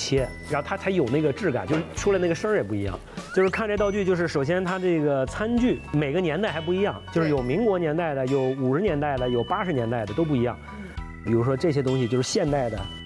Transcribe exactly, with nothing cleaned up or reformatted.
切，然后它才有那个质感，就是出来那个声儿也不一样。就是看这道具，就是首先它这个餐具每个年代还不一样，就是有民国年代的，有五十年代的，有八十年代的都不一样。比如说这些东西就是现代的，